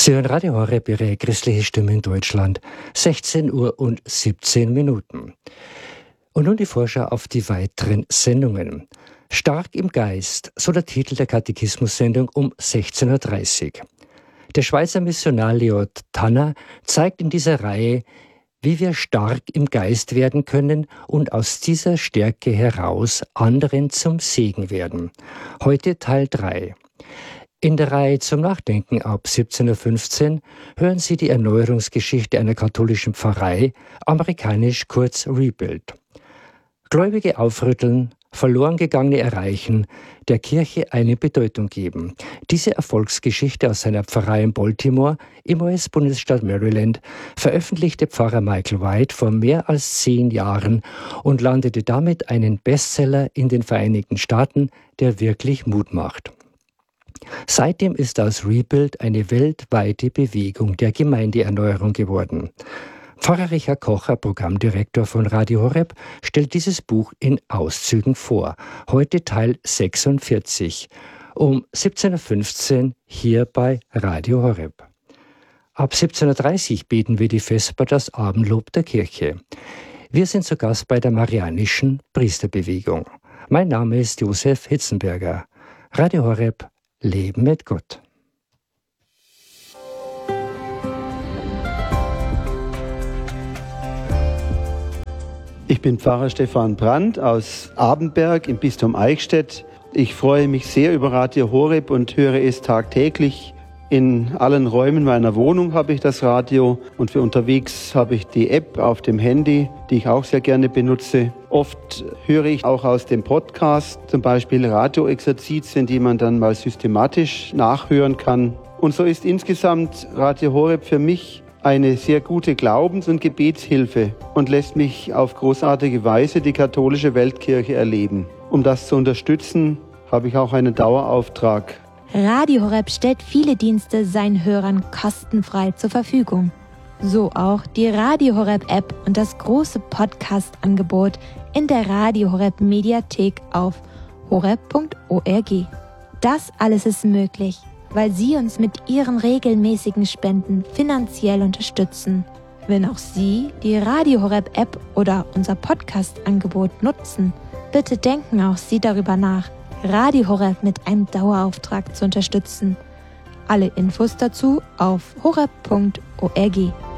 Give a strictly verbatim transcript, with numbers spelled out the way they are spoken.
Sie hören Radio Horeb, Ihre christliche Stimme in Deutschland, sechzehn Uhr und siebzehn Minuten. Und nun die Vorschau auf die weiteren Sendungen. Stark im Geist, so der Titel der Katechismus-Sendung um sechzehn Uhr dreißig. Der Schweizer Missionar Leo Tanner zeigt in dieser Reihe, wie wir stark im Geist werden können und aus dieser Stärke heraus anderen zum Segen werden. Heute Teil drei. In der Reihe zum Nachdenken ab siebzehn Uhr fünfzehn hören Sie die Erneuerungsgeschichte einer katholischen Pfarrei, amerikanisch kurz Rebuild. Gläubige aufrütteln, verloren gegangene erreichen, der Kirche eine Bedeutung geben. Diese Erfolgsgeschichte aus seiner Pfarrei in Baltimore im U S-Bundesstaat Maryland veröffentlichte Pfarrer Michael White vor mehr als zehn Jahren und landete damit einen Bestseller in den Vereinigten Staaten, der wirklich Mut macht. Seitdem ist aus Rebuild eine weltweite Bewegung der Gemeindeerneuerung geworden. Pfarrer Richard Kocher, Programmdirektor von Radio Horeb, stellt dieses Buch in Auszügen vor. Heute Teil sechsundvierzig, um siebzehn Uhr fünfzehn hier bei Radio Horeb. Ab siebzehn Uhr dreißig beten wir die Vesper, das Abendlob der Kirche. Wir sind zu Gast bei der Marianischen Priesterbewegung. Mein Name ist Josef Hitzenberger. Radio Horeb, Leben mit Gott. Ich bin Pfarrer Stefan Brandt aus Abenberg im Bistum Eichstätt. Ich freue mich sehr über Radio Horeb und höre es tagtäglich. In allen Räumen meiner Wohnung habe ich das Radio und für unterwegs habe ich die App auf dem Handy, die ich auch sehr gerne benutze. Oft höre ich auch aus dem Podcast, zum Beispiel Radioexerzitien, die man dann mal systematisch nachhören kann. Und so ist insgesamt Radio Horeb für mich eine sehr gute Glaubens- und Gebetshilfe und lässt mich auf großartige Weise die katholische Weltkirche erleben. Um das zu unterstützen, habe ich auch einen Dauerauftrag. Radio Horeb stellt viele Dienste seinen Hörern kostenfrei zur Verfügung. So auch die Radio Horeb App und das große Podcast-Angebot in der Radio Horeb Mediathek auf horeb punkt org. Das alles ist möglich, weil Sie uns mit Ihren regelmäßigen Spenden finanziell unterstützen. Wenn auch Sie die Radio Horeb App oder unser Podcast-Angebot nutzen, bitte denken auch Sie darüber nach, Radio Horeb mit einem Dauerauftrag zu unterstützen. Alle Infos dazu auf horeb punkt org.